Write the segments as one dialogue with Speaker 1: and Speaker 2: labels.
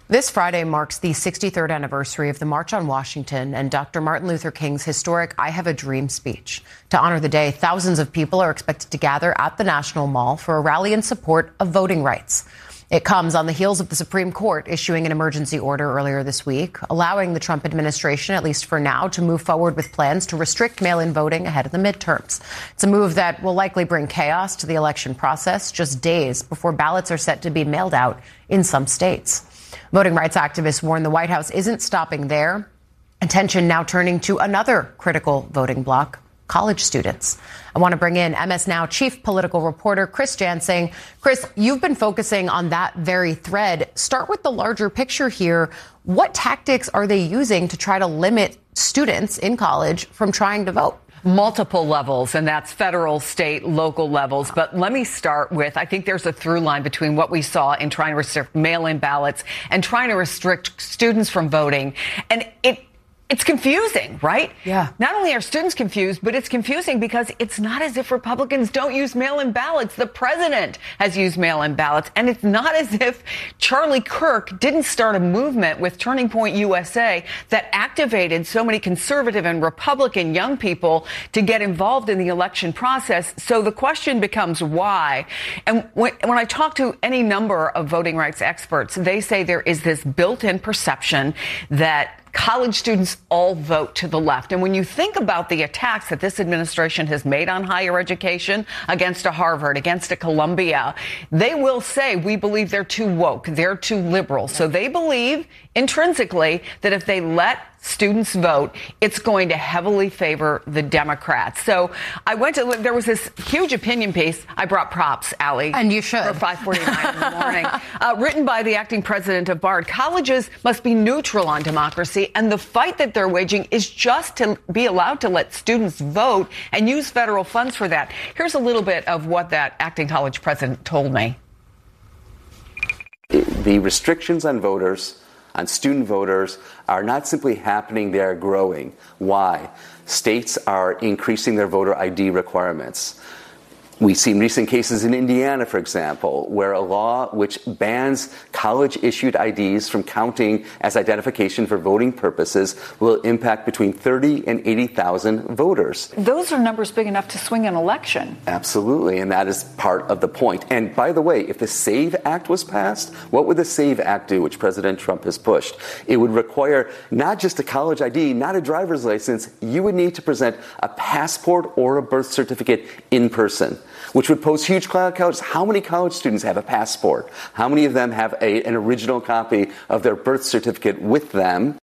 Speaker 1: This Friday marks the 63rd anniversary of the March on Washington and Dr. Martin Luther King's historic I Have a Dream speech. To honor the day, thousands of people are expected to gather at the National Mall for a rally in support of voting rights. It comes on the heels of the Supreme Court issuing an emergency order earlier this week, allowing the Trump administration, at least for now, to move forward with plans to restrict mail-in voting ahead of the midterms. It's a move that will likely bring chaos to the election process just days before ballots are set to be mailed out in some states. Voting rights activists warn the White House isn't stopping there. Attention now turning to another critical voting bloc, college students. I want to bring in MS Now chief political reporter Chris Jansing. Chris, you've been focusing on that very thread. Start with the larger picture here. What tactics are they using to try to limit students in college from trying to vote?
Speaker 2: Multiple levels, and that's federal, state, local levels. But let me start with, I think there's a through line between what we saw in trying to restrict mail-in ballots and trying to restrict students from voting. And it's confusing, right?
Speaker 1: Yeah.
Speaker 2: Not only are students confused, but it's confusing because it's not as if Republicans don't use mail-in ballots. The president has used mail-in ballots. And it's not as if Charlie Kirk didn't start a movement with Turning Point USA that activated so many conservative and Republican young people to get involved in the election process. So the question becomes why? And when I talk to any number of voting rights experts, they say there is this built-in perception that college students all vote to the left. And when you think about the attacks that this administration has made on higher education, against a Harvard, against a Columbia, they will say, we believe they're too woke, they're too liberal. So they believe intrinsically that if they let students vote, it's going to heavily favor the Democrats. So there was this huge opinion piece. I brought props, Allie.
Speaker 1: And you should.
Speaker 2: For 5:49 in the morning. Written by the acting president of Bard. Colleges must be neutral on democracy, and the fight that they're waging is just to be allowed to let students vote and use federal funds for that. Here's a little bit of what that acting college president told me.
Speaker 3: The restrictions on student voters are not simply happening, they are growing. Why? States are increasing their voter ID requirements. We've seen recent cases in Indiana, for example, where a law which bans college-issued IDs from counting as identification for voting purposes will impact between 30 and 80,000 voters.
Speaker 4: Those are numbers big enough to swing an election.
Speaker 3: Absolutely, and that is part of the point. And by the way, if the SAVE Act was passed, what would the SAVE Act do, which President Trump has pushed? It would require not just a college ID, not a driver's license. You would need to present a passport or a birth certificate in person, which would pose huge challenges. How many college students have a passport? How many of them have an original copy of their birth certificate with them?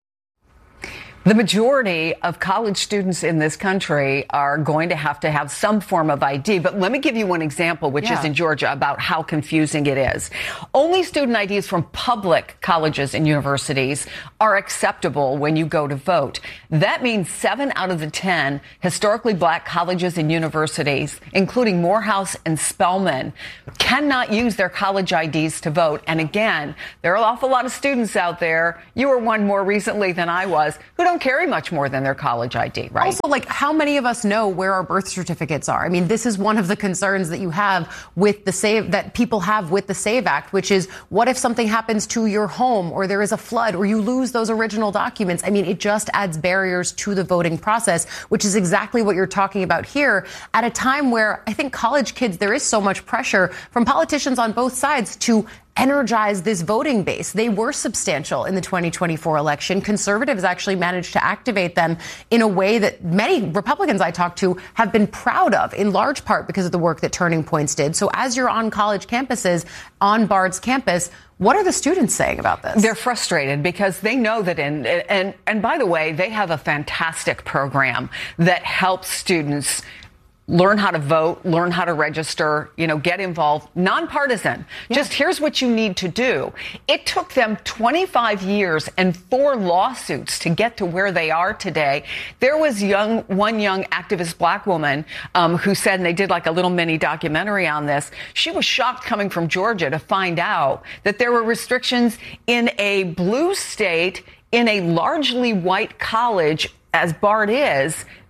Speaker 2: The majority of college students in this country are going to have some form of ID. But let me give you one example, which is in Georgia, about how confusing it is. Only student IDs from public colleges and universities are acceptable when you go to vote. That means 7 out of the 10 historically black colleges and universities, including Morehouse and Spelman, cannot use their college IDs to vote. And again, there are an awful lot of students out there, you were one more recently than I was, who don't carry much more than their college ID, right?
Speaker 1: Also, how many of us know where our birth certificates are? I mean, this is one of the concerns that you have with that people have with the SAVE Act, which is, what if something happens to your home, or there is a flood, or you lose those original documents? I mean, it just adds barriers to the voting process, which is exactly what you're talking about here, at a time where I think college kids, there is so much pressure from politicians on both sides to energize this voting base. They were substantial in the 2024 election. Conservatives actually managed to activate them in a way that many Republicans I talked to have been proud of, in large part because of the work that Turning Points did. So as you're on college campuses, on Bard's campus, what are the students saying about this?
Speaker 2: They're frustrated because they know that and by the way, they have a fantastic program that helps students learn how to vote, learn how to register, get involved, nonpartisan. Yeah. Just here's what you need to do. It took them 25 years and 4 lawsuits to get to where they are today. There was one young activist black woman who said, and they did like a little mini documentary on this, she was shocked coming from Georgia to find out that there were restrictions in a blue state, in a largely white college, as Bard is,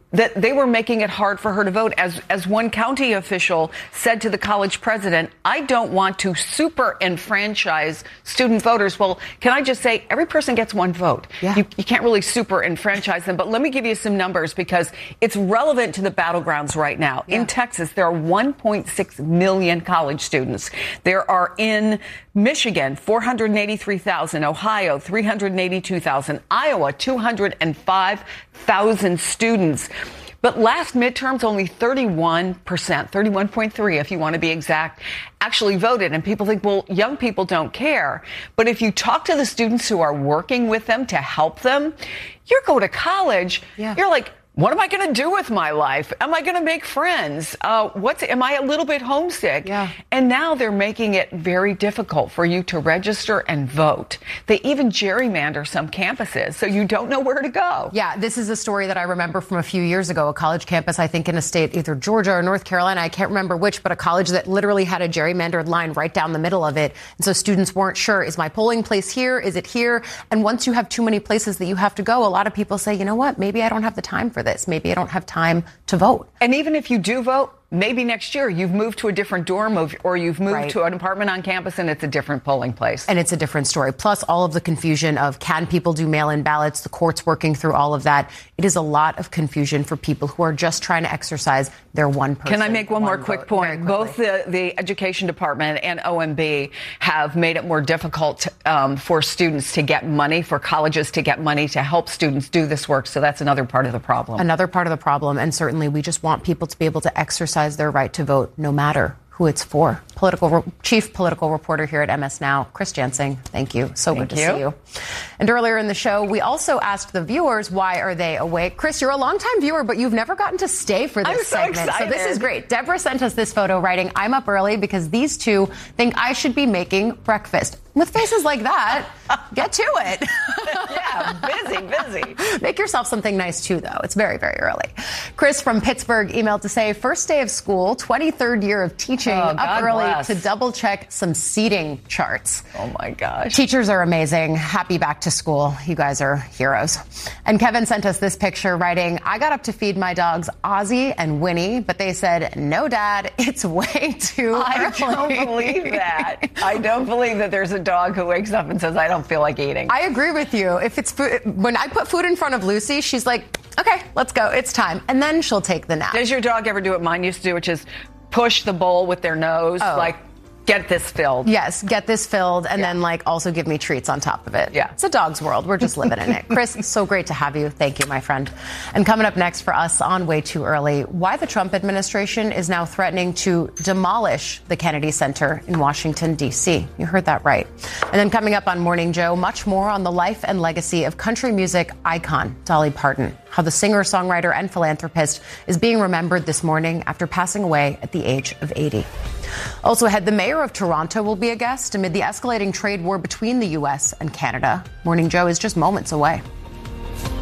Speaker 2: that they were making it hard for her to vote. As one county official said to the college president, I don't want to super enfranchise student voters. Well, can I just say, every person gets one vote.
Speaker 1: Yeah.
Speaker 2: You can't really super enfranchise them. But let me give you some numbers because it's relevant to the battlegrounds right now.
Speaker 1: Yeah.
Speaker 2: In Texas, there are 1.6 million college students. There are in Michigan, 483,000, Ohio, 382,000, Iowa, 205,000 students. But last midterms, only 31%, 31.3 if you want to be exact, actually voted. And people think, well, young people don't care. But if you talk to the students who are working with them to help them, you go to college, you're like, what am I going to do with my life? Am I going to make friends? Am I a little bit homesick?
Speaker 1: Yeah.
Speaker 2: And now they're making it very difficult for you to register and vote. They even gerrymander some campuses, so you don't know where to go.
Speaker 1: Yeah, this is a story that I remember from a few years ago, a college campus, I think in a state, either Georgia or North Carolina, I can't remember which, but a college that literally had a gerrymandered line right down the middle of it. And so students weren't sure, is my polling place here? Is it here? And once you have too many places that you have to go, a lot of people say, you know what, maybe I don't have the time for this. Maybe I don't have time to vote.
Speaker 2: And even if you do vote, maybe next year you've moved to a different dorm or you've moved to an apartment on campus and it's a different polling place.
Speaker 1: And it's a different story. Plus all of the confusion of can people do mail-in ballots, the courts working through all of that. It is a lot of confusion for people who are just trying to exercise their one person.
Speaker 2: Can I make one more quick point? Both the Education Department and OMB have made it more difficult for students to get money, for colleges to get money to help students do this work. So that's another part of the problem.
Speaker 1: Another part of the problem. And certainly we just want people to be able to exercise their right to vote no matter who it's for. Chief political reporter here at MS Now, Chris Jansing. Thank you. So good to see you. And earlier in the show, we also asked the viewers, why are they awake? Chris, you're a longtime viewer, but you've never gotten to stay for this segment.
Speaker 2: Excited.
Speaker 1: So this is great. Deborah sent us this photo writing, I'm up early because these two think I should be making breakfast. With faces like that, get to it.
Speaker 2: Yeah, busy.
Speaker 1: Make yourself something nice, too, though. It's very, very early. Chris from Pittsburgh emailed to say, first day of school, 23rd year of teaching, up early to double-check some seating charts.
Speaker 2: Oh, my gosh.
Speaker 1: Teachers are amazing. Happy back to school. You guys are heroes. And Kevin sent us this picture writing, I got up to feed my dogs Ozzy and Winnie, but they said, no, Dad, it's way too early.
Speaker 2: I don't believe that. I don't believe that there's a dog who wakes up and says, I don't feel like eating.
Speaker 1: I agree with you. If it's food, when I put food in front of Lucy, she's like, okay, let's go. It's time. And then she'll take the nap.
Speaker 2: Does your dog ever do what mine used to do, which is push the bowl with their nose, like, get this filled?
Speaker 1: Yes, get this filled, and then, also give me treats on top of it.
Speaker 2: Yeah.
Speaker 1: It's a dog's world. We're just living in it. Chris, so great to have you. Thank you, my friend. And coming up next for us on Way Too Early, why the Trump administration is now threatening to demolish the Kennedy Center in Washington, D.C. You heard that right. And then coming up on Morning Joe, much more on the life and legacy of country music icon Dolly Parton, how the singer, songwriter, and philanthropist is being remembered this morning after passing away at the age of 80. Also ahead, the mayor of Toronto will be a guest amid the escalating trade war between the U.S. and Canada. Morning Joe is just moments away.